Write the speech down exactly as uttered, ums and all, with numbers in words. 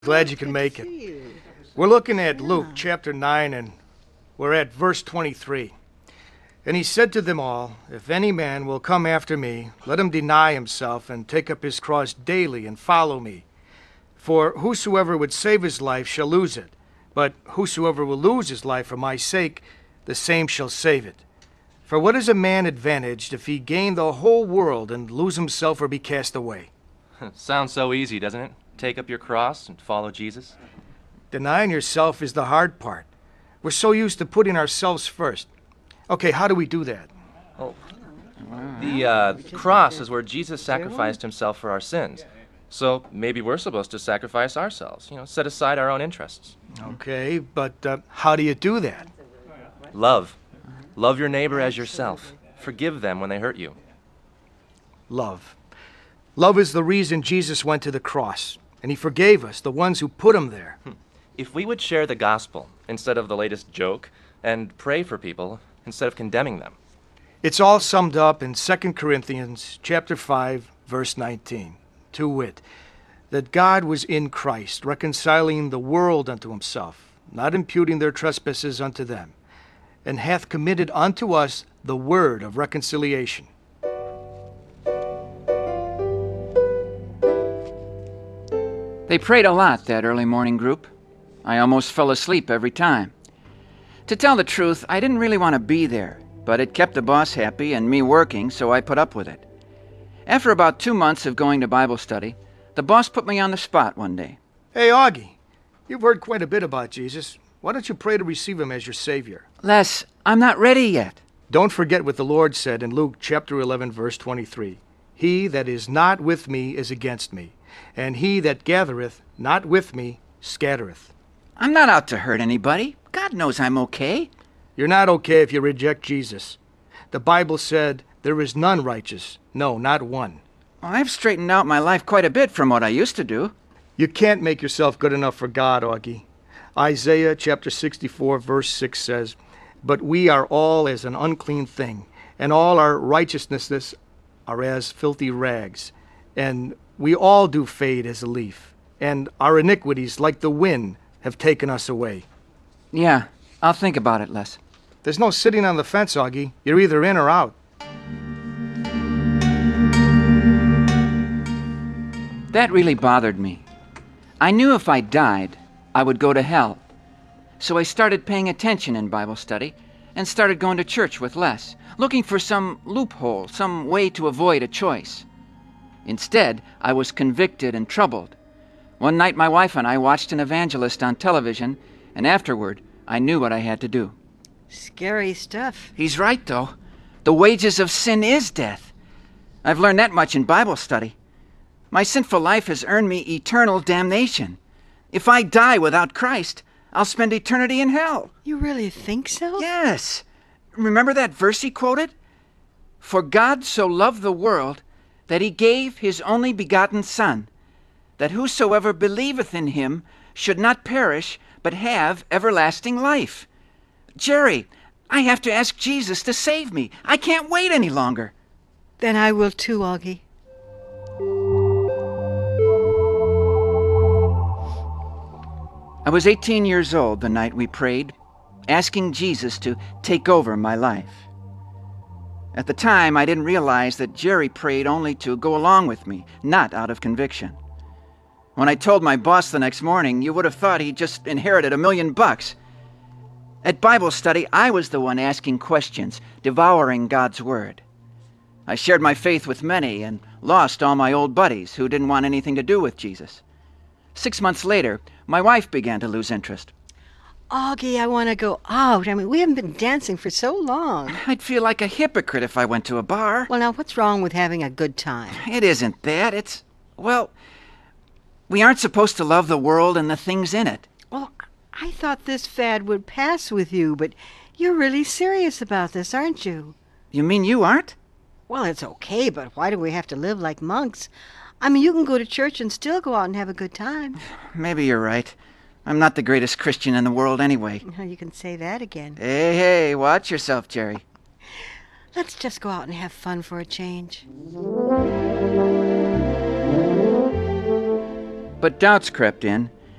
Glad you can make it. We're looking at Luke chapter nine, and we're at verse twenty-three. And he said to them all, If any man will come after me, let him deny himself and take up his cross daily and follow me. For whosoever would save his life shall lose it, but whosoever will lose his life for my sake, the same shall save it. For what is a man advantaged if he gain the whole world and lose himself or be cast away? Sounds so easy, doesn't it? Take up your cross and follow Jesus. Denying yourself is the hard part. We're so used to putting ourselves first. Okay, how do we do that? Oh, the uh, cross is where Jesus sacrificed himself for our sins. So maybe we're supposed to sacrifice ourselves, you know, set aside our own interests. Okay, but uh, how do you do that? Love. Love your neighbor as yourself. Forgive them when they hurt you. Love. Love is the reason Jesus went to the cross, and he forgave us, the ones who put him there. If we would share the gospel instead of the latest joke, and pray for people instead of condemning them. It's all summed up in Second Corinthians chapter five, verse nineteen, to wit, that God was in Christ, reconciling the world unto himself, not imputing their trespasses unto them, and hath committed unto us the word of reconciliation. They prayed a lot, that early morning group. I almost fell asleep every time. To tell the truth, I didn't really want to be there, but it kept the boss happy and me working, so I put up with it. After about two months of going to Bible study, the boss put me on the spot one day. Hey, Augie, you've heard quite a bit about Jesus. Why don't you pray to receive him as your Savior? Les, I'm not ready yet. Don't forget what the Lord said in Luke chapter eleven, verse twenty-three. He that is not with me is against me, and he that gathereth not with me scattereth. I'm not out to hurt anybody. God knows I'm okay. You're not okay if you reject Jesus. The Bible said, there is none righteous. No, not one. Well, I've straightened out my life quite a bit from what I used to do. You can't make yourself good enough for God, Augie. Isaiah chapter sixty-four, verse six says, But we are all as an unclean thing, and all our righteousnesses are as filthy rags. And we all do fade as a leaf, and our iniquities, like the wind, have taken us away. Yeah, I'll think about it, Les. There's no sitting on the fence, Augie. You're either in or out. That really bothered me. I knew if I died, I would go to hell. So I started paying attention in Bible study and started going to church with Les, looking for some loophole, some way to avoid a choice. Instead, I was convicted and troubled. One night my wife and I watched an evangelist on television, and afterward, I knew what I had to do. Scary stuff. He's right, though. The wages of sin is death. I've learned that much in Bible study. My sinful life has earned me eternal damnation. If I die without Christ, I'll spend eternity in hell. You really think so? Yes. Remember that verse he quoted? For God so loved the world that he gave his only begotten Son, that whosoever believeth in him should not perish, but have everlasting life. Jerry, I have to ask Jesus to save me. I can't wait any longer. Then I will too, Augie. I was eighteen years old the night we prayed, asking Jesus to take over my life. At the time, I didn't realize that Jerry prayed only to go along with me, not out of conviction. When I told my boss the next morning, you would have thought he'd just inherited a million bucks. At Bible study, I was the one asking questions, devouring God's Word. I shared my faith with many and lost all my old buddies who didn't want anything to do with Jesus. Six months later, my wife began to lose interest. Augie, I want to go out. I mean, we haven't been dancing for so long. I'd feel like a hypocrite if I went to a bar. Well, now, what's wrong with having a good time? It isn't that. It's, well, we aren't supposed to love the world and the things in it. Well, I thought this fad would pass with you, but you're really serious about this, aren't you? You mean you aren't? Well, it's okay, but why do we have to live like monks? I mean, you can go to church and still go out and have a good time. Maybe you're right. I'm not the greatest Christian in the world anyway. You can say that again. Hey, hey, watch yourself, Jerry. Let's just go out and have fun for a change. But doubts crept in,